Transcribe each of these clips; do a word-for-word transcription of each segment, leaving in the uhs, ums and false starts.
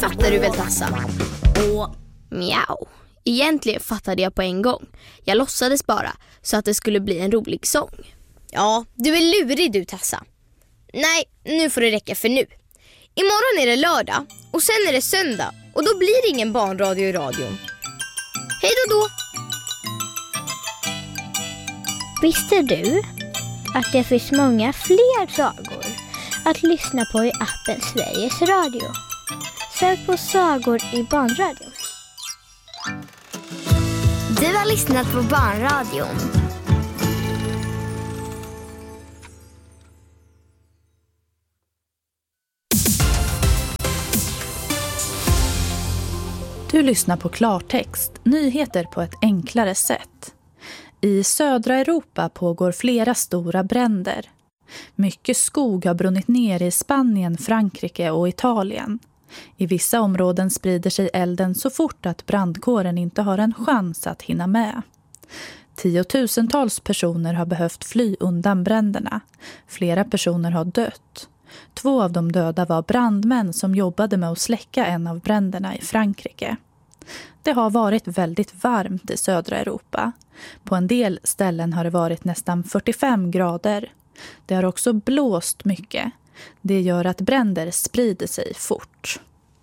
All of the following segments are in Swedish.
fattar du väl, Tassa? Och mjau. Egentligen fattade jag på en gång. Jag låtsades bara så att det skulle bli en rolig sång. Ja, du är lurig du, Tassa. Nej, nu får det räcka för nu. Imorgon är det lördag och sen är det söndag och då blir det ingen barnradio i radion. Hej då då! Visste du att det finns många fler sagor att lyssna på i appen Sveriges Radio? Sök på sagor i barnradion. Du har lyssnat på Barnradion. Du lyssnar på Klartext, nyheter på ett enklare sätt. I södra Europa pågår flera stora bränder. Mycket skog har brunnit ner i Spanien, Frankrike och Italien. I vissa områden sprider sig elden så fort att brandkåren inte har en chans att hinna med. Tiotusentals personer har behövt fly undan bränderna. Flera personer har dött. Två av de döda var brandmän som jobbade med att släcka en av bränderna i Frankrike. Det har varit väldigt varmt i södra Europa. På en del ställen har det varit nästan fyrtiofem grader. Det har också blåst mycket. Det gör att bränder sprider sig fort.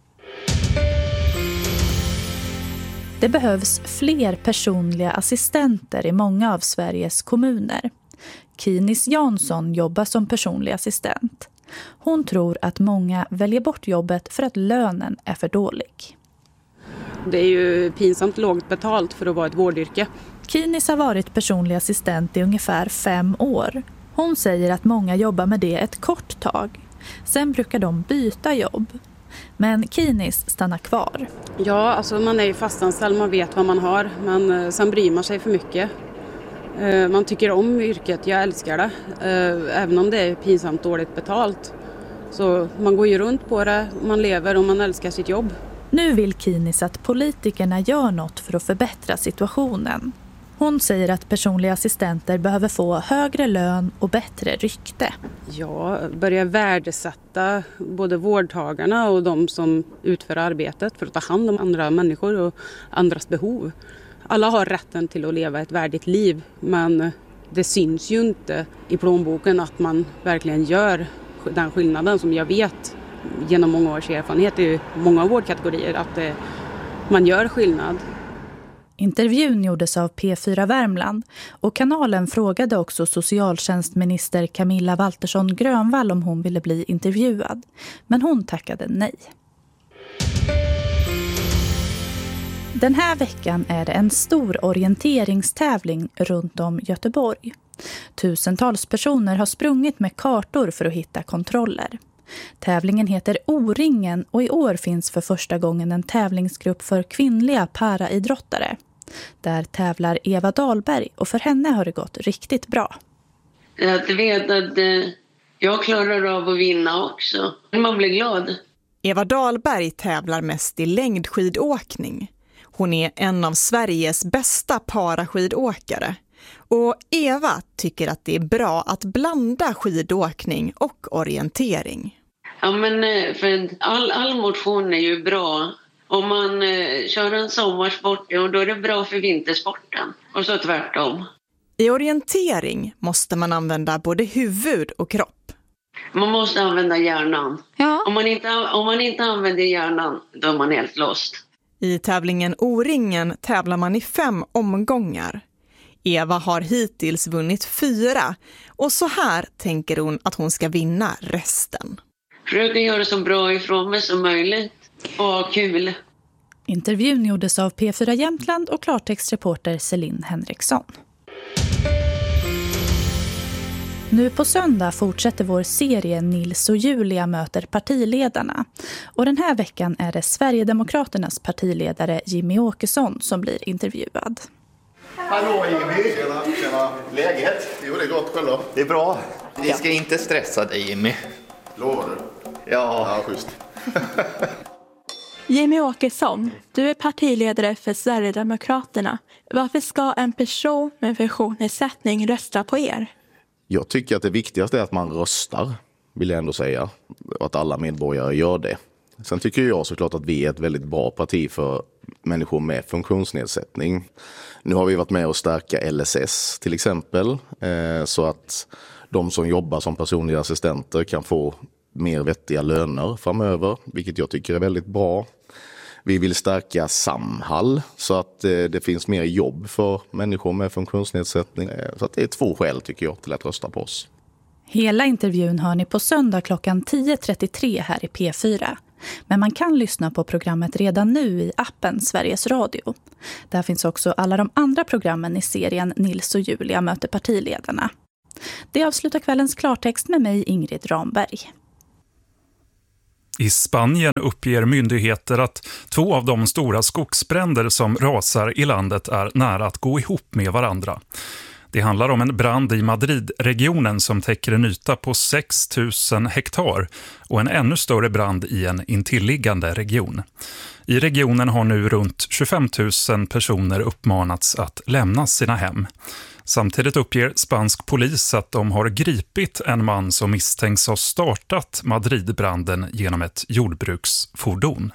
Det behövs fler personliga assistenter i många av Sveriges kommuner. Kinis Jansson jobbar som personlig assistent. Hon tror att många väljer bort jobbet för att lönen är för dålig. Det är ju pinsamt lågt betalt för att vara ett vårdyrke. Kinis har varit personlig assistent i ungefär fem år. Hon säger att många jobbar med det ett kort tag. Sen brukar de byta jobb. Men Kinis stannar kvar. Ja, alltså man är ju fastanställd, man vet vad man har. Men sen bryr man sig för mycket. Man tycker om yrket, jag älskar det. Även om det är pinsamt dåligt betalt. Så man går ju runt på det, man lever och man älskar sitt jobb. Nu vill Kinis att politikerna gör något för att förbättra situationen. Hon säger att personliga assistenter behöver få högre lön och bättre rykte. Ja, börja värdesätta både vårdtagarna och de som utför arbetet för att ta hand om andra människor och andras behov. Alla har rätten till att leva ett värdigt liv, men det syns ju inte i plånboken att man verkligen gör den skillnaden som jag vet genom många års erfarenhet i många vårdkategorier att det, man gör skillnad. Intervjun gjordes av P fyra Värmland och kanalen frågade också socialtjänstminister Camilla Waltersson Grönvall om hon ville bli intervjuad. Men hon tackade nej. Den här veckan är det en stor orienteringstävling runt om Göteborg. Tusentals personer har sprungit med kartor för att hitta kontroller. Tävlingen heter O-ringen och i år finns för första gången en tävlingsgrupp för kvinnliga paraidrottare. Där tävlar Eva Dahlberg och för henne har det gått riktigt bra. Att veta att eh, jag klarar av att vinna också. Man blir glad. Eva Dahlberg tävlar mest i längdskidåkning. Hon är en av Sveriges bästa paraskidåkare. Och Eva tycker att det är bra att blanda skidåkning och orientering. Ja, men för all, all motion är ju bra. Om man eh, kör en sommarsport, ja, då är det bra för vintersporten. Och så tvärtom. I orientering måste man använda både huvud och kropp. Man måste använda hjärnan. Ja. Om man inte, om man inte använder hjärnan, då är man helt lost. I tävlingen O-ringen tävlar man i fem omgångar. Eva har hittills vunnit fyra och så här tänker hon att hon ska vinna resten. Försöka göra så bra ifrån mig som möjligt och ha kul. Intervjun gjordes av P fyra Jämtland och klartextreporter Celine Henriksson. Nu på söndag fortsätter vår serie Nils och Julia möter partiledarna. Och den här veckan är det Sverigedemokraternas partiledare Jimmy Åkesson som blir intervjuad. Hallå Jimmy! Tjena, tjena. Läget? Jo, det är gott själv då. Det är bra. Vi ska inte stressa dig Jimmy. Lovar du? Ja. Ja, schysst. Jimmy Åkesson, du är partiledare för Sverigedemokraterna. Varför ska en person med funktionsnedsättning rösta på er? Jag tycker att det viktigaste är att man röstar, vill jag ändå säga. Och att alla medborgare gör det. Sen tycker jag såklart att vi är ett väldigt bra parti för människor med funktionsnedsättning. Nu har vi varit med och stärka L S S till exempel, eh, så att de som jobbar som personliga assistenter kan få mer vettiga löner framöver, vilket jag tycker är väldigt bra. Vi vill stärka Samhall så att eh, det finns mer jobb för människor med funktionsnedsättning. Eh, så att det är två skäl tycker jag till att rösta på oss. Hela intervjun hör ni på söndag klockan tio trettiotre här i P fyra. Men man kan lyssna på programmet redan nu i appen Sveriges Radio. Där finns också alla de andra programmen i serien Nils och Julia möter partiledarna. Det avslutar kvällens klartext med mig, Ingrid Ramberg. I Spanien uppger myndigheter att två av de stora skogsbränder som rasar i landet är nära att gå ihop med varandra. Det handlar om en brand i Madrid-regionen som täcker en yta på sex tusen hektar och en ännu större brand i en intilliggande region. I regionen har nu runt tjugofem tusen personer uppmanats att lämna sina hem. Samtidigt uppger spansk polis att de har gripit en man som misstänks ha startat Madridbranden genom ett jordbruksfordon.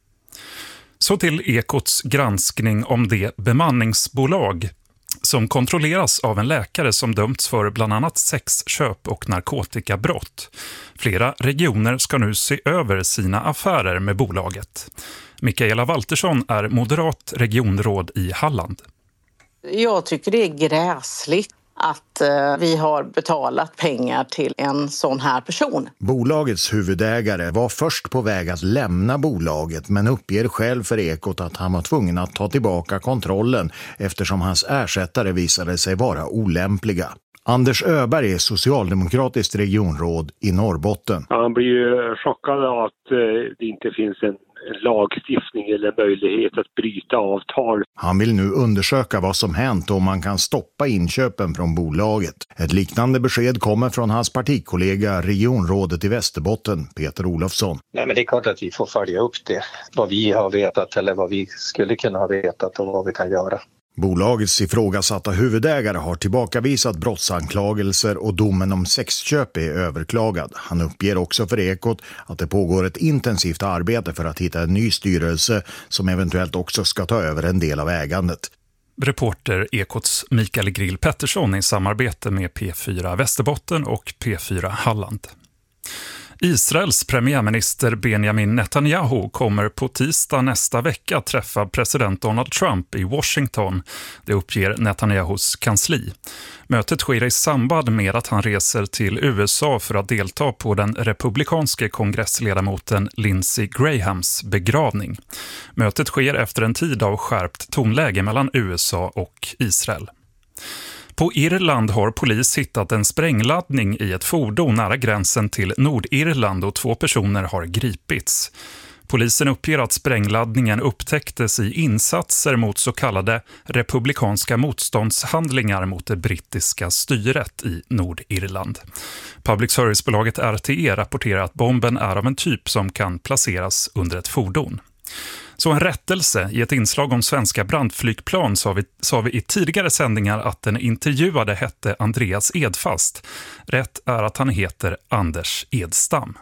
Så till Ekots granskning om det bemanningsbolag som kontrolleras av en läkare som dömts för bland annat sexköp och narkotikabrott. Flera regioner ska nu se över sina affärer med bolaget. Mikaela Waltersson är moderat regionråd i Halland. Jag tycker det är gräsligt att vi har betalat pengar till en sån här person. Bolagets huvudägare var först på väg att lämna bolaget men uppger själv för Ekot att han var tvungen att ta tillbaka kontrollen eftersom hans ersättare visade sig vara olämpliga. Anders Öberg är socialdemokratiskt regionråd i Norrbotten. Han blir ju chockad av att det inte finns en lagstiftning eller möjlighet att bryta avtal. Han vill nu undersöka vad som hänt och om man kan stoppa inköpen från bolaget. Ett liknande besked kommer från hans partikollega regionrådet i Västerbotten, Peter Olofsson. Nej, men det är klart att vi får följa upp det. Vad vi har vetat eller vad vi skulle kunna ha vetat och vad vi kan göra. Bolagets ifrågasatta huvudägare har tillbakavisat brottsanklagelser och domen om sexköp är överklagad. Han uppger också för Ekot att det pågår ett intensivt arbete för att hitta en ny styrelse som eventuellt också ska ta över en del av ägandet. Reporter Ekots Mikael Grill Pettersson i samarbete med P fyra Västerbotten och P fyra Halland. Israels premiärminister Benjamin Netanyahu kommer på tisdag nästa vecka träffa president Donald Trump i Washington. Det uppger Netanyahus kansli. Mötet sker i samband med att han reser till U S A för att delta på den republikanske kongressledamoten Lindsey Grahams begravning. Mötet sker efter en tid av skärpt tonläge mellan U S A och Israel. På Irland har polis hittat en sprängladdning i ett fordon nära gränsen till Nordirland och två personer har gripits. Polisen uppger att sprängladdningen upptäcktes i insatser mot så kallade republikanska motståndshandlingar mot det brittiska styret i Nordirland. Public servicebolaget R T E rapporterar att bomben är av en typ som kan placeras under ett fordon. Så en rättelse i ett inslag om svenska brandflygplan sa vi, sa vi i tidigare sändningar att den intervjuade hette Andreas Edfast. Rätt är att han heter Anders Edstam.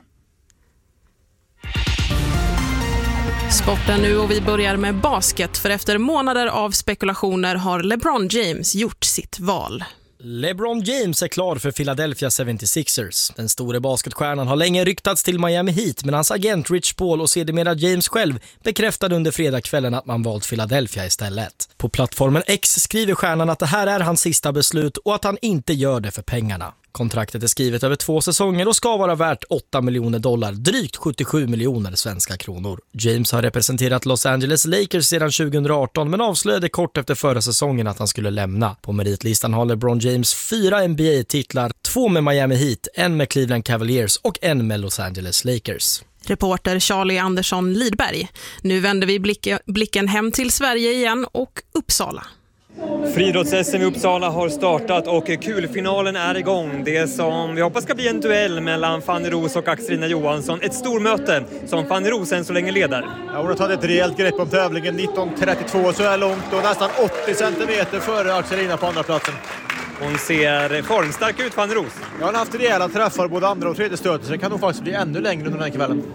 Sporten nu och vi börjar med basket för efter månader av spekulationer har LeBron James gjort sitt val. LeBron James är klar för Philadelphia seventy-sixers. Den store basketstjärnan har länge ryktats till Miami Heat men hans agent Rich Paul och sedermera James själv bekräftade under fredagskvällen att man valt Philadelphia istället. På plattformen X skriver stjärnan att det här är hans sista beslut och att han inte gör det för pengarna. Kontraktet är skrivet över två säsonger och ska vara värt åtta miljoner dollar, drygt sjuttiosju miljoner svenska kronor. James har representerat Los Angeles Lakers sedan tjugoarton men avslöjade kort efter förra säsongen att han skulle lämna. På meritlistan har LeBron James fyra N B A-titlar, två med Miami Heat, en med Cleveland Cavaliers och en med Los Angeles Lakers. Reporter Charlie Andersson Lidberg. Nu vänder vi blicken hem till Sverige igen och Uppsala. Friidrotts-S M i Uppsala har startat och kulfinalen är igång. Det som vi hoppas ska bli en duell mellan Fanny Ros och Axelina Johansson. Ett stormöte som Fanny Ros än så länge leder. Ja, hon har tagit ett rejält grepp om tävlingen. nitton trettiotvå så här långt och nästan åttio centimeter före Axelina på andra platsen. Hon ser formstark ut, Fanny Ros. Ja, hon har haft rejäla träffar både andra och tredje stöter så det kan nog faktiskt bli ännu längre under den här kvällen.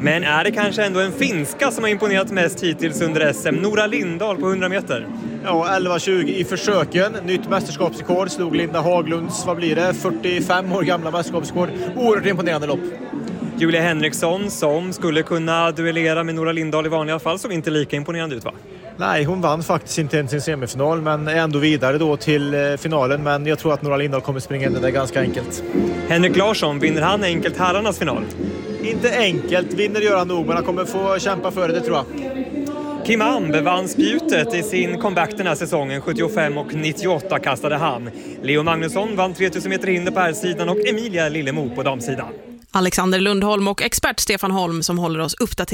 Men är det kanske ändå en finska som har imponerat mest hittills under S M? Nora Lindahl på hundra meter. Ja, elva tjugo i försöken. Nytt mästerskapsrekord slog Linda Haglunds, vad blir det, fyrtiofem år gamla mästerskapsrekord. Oerhört imponerande lopp. Julia Henriksson, som skulle kunna duellera med Nora Lindahl i vanliga fall, såg inte lika imponerande ut, va? Nej, hon vann faktiskt inte ens sin semifinal, men är ändå vidare då till finalen. Men jag tror att Nora Lindahl kommer springa in det där ganska enkelt. Henrik Larsson, vinner han enkelt herrarnas final? Inte enkelt, vinner gör han nog, men han kommer få kämpa för det, tror jag. Kim Ambe vann spjutet i sin comeback den här säsongen. sjuttiofem och nittioåtta kastade han. Leo Magnusson vann tre tusen meter hinder på herrsidan och Emilia Lillemo på damsidan. Alexander Lundholm och expert Stefan Holm som håller oss uppdaterade.